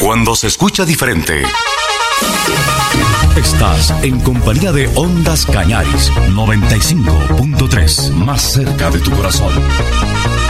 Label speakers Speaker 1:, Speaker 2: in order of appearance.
Speaker 1: cuando se escucha diferente.
Speaker 2: Estás en compañía de Ondas Cañaris 95.3, más cerca de tu corazón.